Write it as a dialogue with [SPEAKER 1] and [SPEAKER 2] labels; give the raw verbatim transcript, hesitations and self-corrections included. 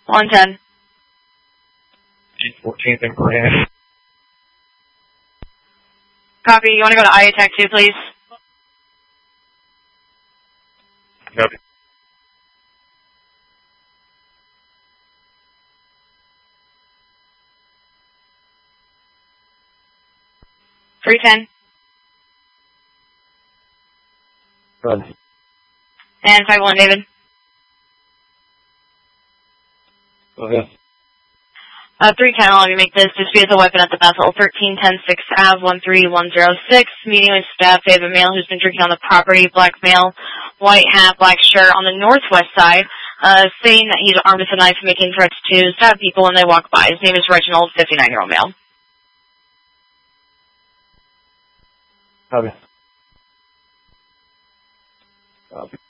[SPEAKER 1] one ten.
[SPEAKER 2] fourteenth and Grand.
[SPEAKER 1] Copy. You want to go to I A T A C two, please?
[SPEAKER 2] Copy.
[SPEAKER 1] three ten.
[SPEAKER 2] Run.
[SPEAKER 1] And five one, David.
[SPEAKER 2] Okay.
[SPEAKER 1] Uh, three ten, I'll have you make this. Dispute the weapon at the Bethel, thirteen ten sixth Avenue, one three one zero six. Meeting with staff. They have a male who's been drinking on the property. Black male, white hat, black shirt on the northwest side, uh, saying that he's armed with a knife, making threats to stab people when they walk by. His name is Reginald, fifty-nine-year-old male.
[SPEAKER 2] Copy. Copy.